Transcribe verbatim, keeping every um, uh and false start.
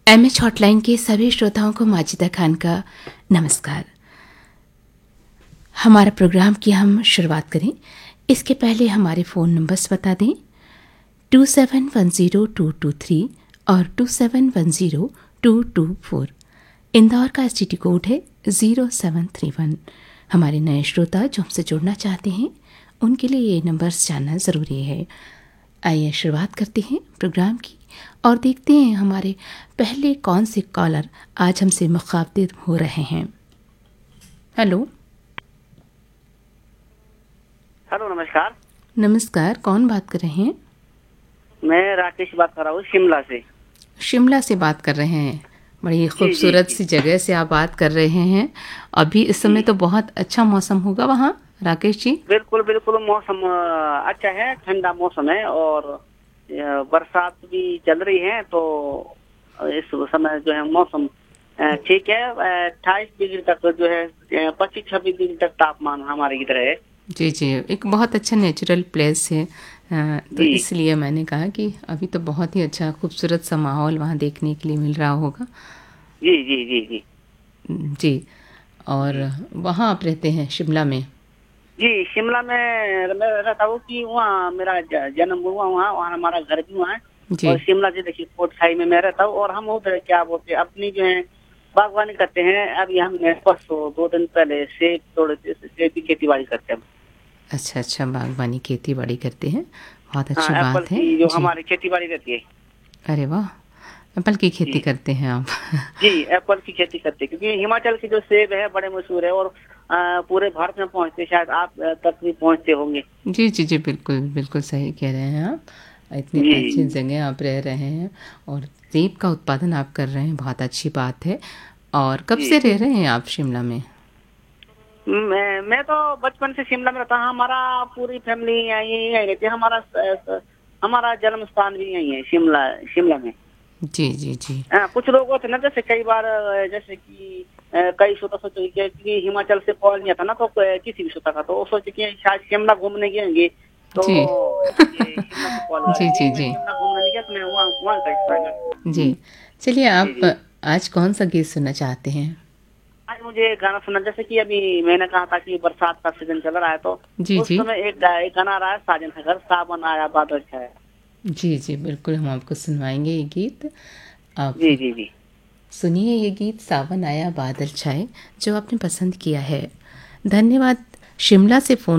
M H hotline के सभी श्रोताओं को माजिदा खान का नमस्कार। हमारा प्रोग्राम की हम शुरुआत करें इसके पहले हमारे फ़ोन नंबर्स बता दें। To seven one zero two to three और to seven one zero two to four. Indore का एस टी डी कोड है ज़ीरो सेवन थ्री वन। हमारे नए श्रोता जो हमसे जुड़ना चाहते हैं उनके लिए ये नंबर्स जानना ज़रूरी है। आइए शुरुआत करते हैं प्रोग्राम की और देखते हैं हमारे पहले कौन से कॉलर आज हमसे मुखातिब हो रहे हैं। हेलो हेलो, नमस्कार। नमस्कार, कौन बात कर रहे हैं? मैं राकेश बात कर रहा हूँ शिमला से। शिमला से बात कर रहे हैं। बड़ी जी खूबसूरत जी सी जगह से आप बात कर रहे हैं। अभी इस समय जी तो बहुत अच्छा मौसम होगा वहाँ, राकेश जी? बिल्कुल बिल्कुल, मौसम अ, अच्छा है, ठंडा मौसम है और अ, बरसात भी चल रही है, तो इस समय जो है मौसम अ, ठीक है। अट्ठाईस डिग्री तक जो है, पच्चीस छब्बीस डिग्री तक तापमान हमारे इधर है। जी जी, एक बहुत अच्छा नेचुरल प्लेस है। अ, तो जी इसलिए मैंने कहा कि अभी तो बहुत ही अच्छा खूबसूरत सा माहौल वहाँ देखने के लिए मिल रहा होगा। जी जी जी जी जी, और जी वहाँ आप रहते हैं शिमला में? जी शिमला में मैं रहता हूँ कि वहाँ मेरा ज- जन्म हुआ, वहाँ वहाँ हमारा घर भी वहाँ है। जी। और शिमला जी देखिए कोट खाई में मैं रहता हूँ, और हम उधर क्या बोलते हैं अपनी जो है बागवानी करते हैं। अभी हमने परसों दो दिन पहले सेब तोड़े थे, सेब की खेती बाड़ी करते हैं। अच्छा अच्छा, बागवानी खेती बाड़ी करते हैं, बहुत हाँ, अच्छी एप्पल बात है। की जो जी, हमारी खेती बाड़ी रहती है। अरे वाह, एप्पल की खेती जी करते हैं आप? जी एप्पल की खेती करते हैं, क्योंकि हिमाचल के जो सेब है बड़े मशहूर है, और अ, पूरे भारत में पहुँचते, शायद आप अ, तक भी पहुँचते होंगे। जी जी जी, बिल्कुल बिल्कुल सही कह रहे हैं आप। इतनी अच्छी जी जगह आप रह रहे हैं और सेब का उत्पादन आप कर रहे हैं, बहुत अच्छी बात है। और कब जी से रह रहे हैं आप शिमला में? मैं मैं तो बचपन से शिमला में रहता हूँ। हमारा पूरी फैमिली यहीं यहीं रहती है। हमारा स- स- हमारा जन्म स्थान भी यहीं है, शिमला शिमला में। जी जी जी हाँ, कुछ लोग होते ना, जैसे कई बार अ, जैसे कि अ, कई सोचा सोचे कि कि हिमाचल से कॉल नहीं आता ना, तो क- किसी भी सोचा का तो वो सोचे कि शायद शिमला घूमने गएंगे, तो जी इसलिए शिमला से कॉल जी करेंगे। जी मैं जी शिमला घूमने नहीं गया, तो मैं वहाँ वहाँ का हिस्सा है। जी। चलिए, जी आप जी आज कौन सा गीत सुनना चाहते हैं? आज मुझे गाना सुनना, जैसे कि अभी मैंने कहा था कि बरसात का सीजन चल रहा है, तो जी उस जी समय एक गा- एक गाना आ रहा है, साजन है घर सावन आया बादल छाया। जी जी, बिल्कुल हम आपको सुनवाएंगे ये गीत। आप जी जी जी सुनिए ये गीत सावन आया बादल छाए, जो आपने पसंद किया है। धन्यवाद शिमला से फ़ोन